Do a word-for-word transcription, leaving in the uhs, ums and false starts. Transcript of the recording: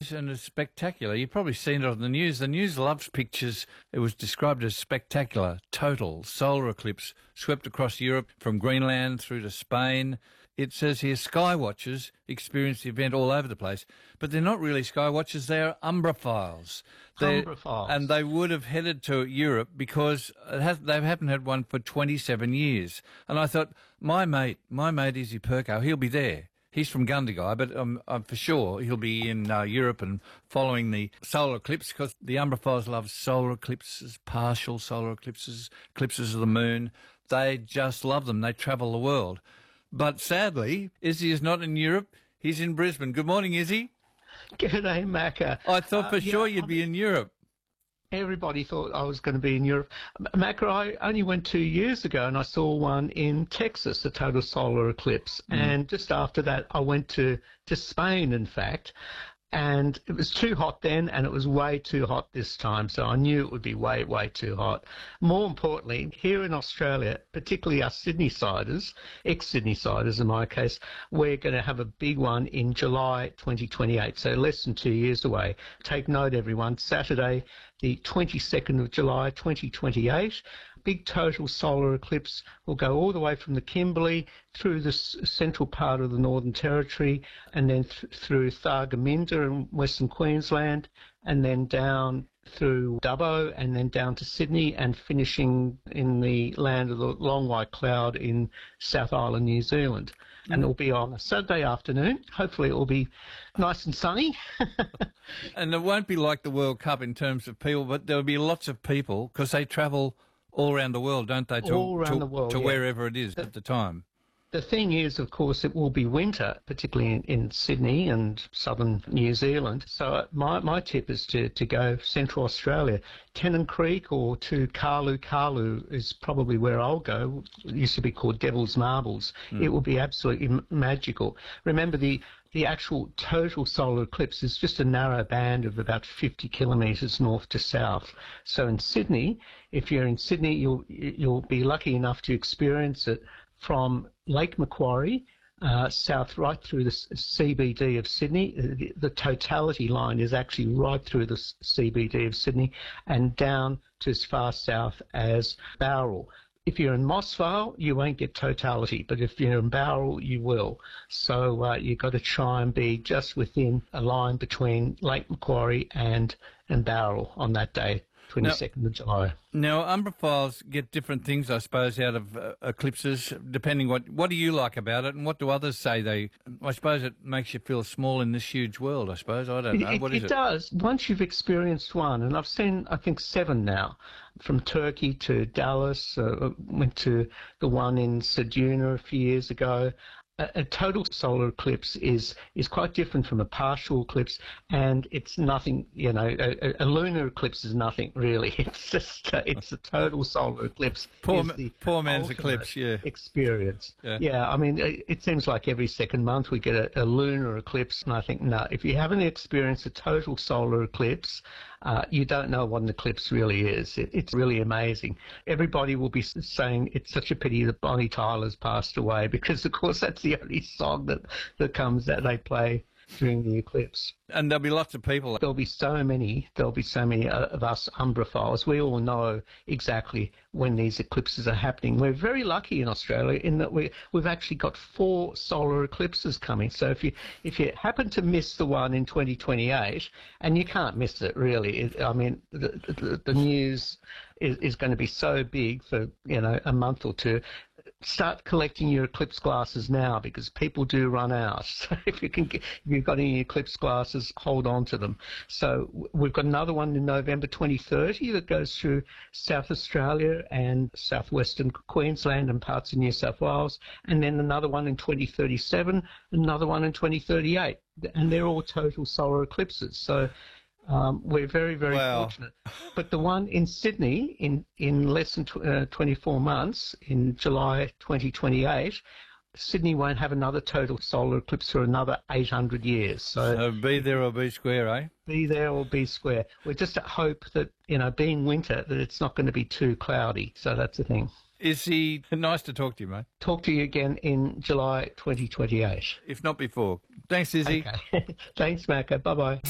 And it's spectacular. You've probably seen it on the news. The news loves pictures. It was described as spectacular, total solar eclipse swept across Europe from Greenland through to Spain. It says here sky watchers experience the event all over the place, but they're not really sky watchers. They're umbraphiles. They're, Umbraphiles. And they would have headed to Europe because it has, they haven't had one for twenty-seven years. And I thought, my mate, my mate Izzy Perko, he'll be there. He's from Gundagai, but um, um, for sure he'll be in uh, Europe and following the solar eclipse because the umbraphiles love solar eclipses, partial solar eclipses, eclipses of the moon. They just love them. They travel the world. But sadly, Izzy is not in Europe. He's in Brisbane. Good morning, Izzy. G'day, Macca. I thought for uh, sure yeah, you'd I be mean, in Europe. Everybody thought I was going to be in Europe. Macca, I only went two years ago and I saw one in Texas, a total solar eclipse. Mm. And just after that, I went to, to Spain, in fact. And it was too hot then, and it was way too hot this time, so I knew it would be way, way too hot. More importantly, here in Australia, particularly us Sydney-siders, ex-Sydney-siders in my case, we're going to have a big one in July twenty twenty-eight, so less than two years away. Take note, everyone, Saturday, the twenty-second of July twenty twenty-eight, big total solar eclipse will go all the way from the Kimberley through the central part of the Northern Territory and then th through Thargomindah in Western Queensland and then down through Dubbo and then down to Sydney and finishing in the land of the Long White Cloud in South Island, New Zealand. Mm. And it will be on a Saturday afternoon. Hopefully it will be nice and sunny. And it won't be like the World Cup in terms of people, but there will be lots of people because they travel all around the world, don't they? To, all around to, the world, to yeah. wherever it is the, at the time. The thing is, of course, it will be winter, particularly in, in Sydney and southern New Zealand. So my, my tip is to, to go Central Australia. Tennant Creek or to Carlu. Carlu is probably where I'll go. It used to be called Devil's Marbles. Mm. It will be absolutely m magical. Remember, the The actual total solar eclipse is just a narrow band of about fifty kilometres north to south. So in Sydney, if you're in Sydney, you'll you'll be lucky enough to experience it from Lake Macquarie uh, south right through the C B D of Sydney. The, the totality line is actually right through the C B D of Sydney and down to as far south as Bowral. If you're in Mossvale, you won't get totality, but if you're in Bowral, you will. So uh, you've got to try and be just within a line between Lake Macquarie and, and Bowral on that day, twenty-second of July. Now, umbraphiles get different things, I suppose, out of uh, eclipses, depending what... What do you like about it, and what do others say they... I suppose it makes you feel small in this huge world, I suppose. I don't know. It, what it, is it it? does. Once you've experienced one, and I've seen, I think, seven now, from Turkey to Dallas, uh, went to the one in Ceduna a few years ago. A, a total solar eclipse is is quite different from a partial eclipse, and it's nothing. You know, a, a lunar eclipse is nothing really. It's just uh, it's a total solar eclipse. Poor, is the poor man's eclipse. Yeah. Experience. Yeah. yeah. I mean, it, it seems like every second month we get a, a lunar eclipse, and I think no. If you haven't experienced a total solar eclipse, uh, you don't know what an eclipse really is. It, it's really amazing. Everybody will be saying it's such a pity that Bonnie Tyler's passed away because, of course, that's the only song that, that comes that they play during the eclipse. And there'll be lots of people. There'll be so many, there'll be so many uh, of us umbraphiles. We all know exactly when these eclipses are happening. We're very lucky in Australia in that we, we've actually got four solar eclipses coming. So if you if you happen to miss the one in twenty twenty-eight, and you can't miss it really, it, I mean, the, the, the news is, is going to be so big for, you know, a month or two. Start collecting your eclipse glasses now because people do run out. So if you can, get, if you've got any eclipse glasses, hold on to them. So we've got another one in November twenty thirty that goes through South Australia and southwestern Queensland and parts of New South Wales, and then another one in twenty thirty-seven, another one in twenty thirty-eight, and they're all total solar eclipses. So Um, we're very, very wow. fortunate. But the one in Sydney in, in less than tw uh, twenty-four months, in July twenty twenty-eight, Sydney won't have another total solar eclipse for another eight hundred years. So, so be there or be square, eh? Be there or be square. We're just at hope that, you know, being winter, that it's not going to be too cloudy. So that's the thing. Is he nice to talk to you, mate? Talk to you again in July twenty twenty-eight. If not before. Thanks, Izzy. Okay. Thanks, Macca. Bye-bye.